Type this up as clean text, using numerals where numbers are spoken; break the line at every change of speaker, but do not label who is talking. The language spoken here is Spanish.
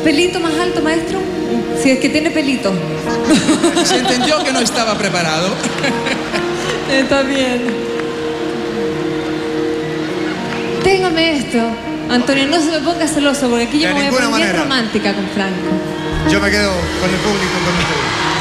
pelito más alto, maestro? Si es que tiene pelito.
Se entendió que no estaba preparado.
Está bien. Téngame esto. Antonio, no se me ponga celoso, porque aquí yo
De
me voy a
ninguna
poner bien
manera.
romántica con Franco.
Yo me quedo con el público, con ustedes.